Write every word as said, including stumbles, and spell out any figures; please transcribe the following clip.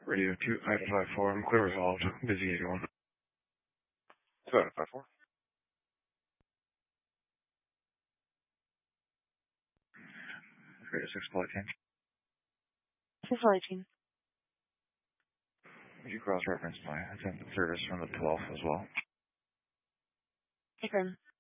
Radio two, Item five four, I'm clear resolved. Busy eighty-one. two, Item five four. Radio six, flight change. six eighteen. Would you cross-reference my attempted service from the twelfth as well? Confirm.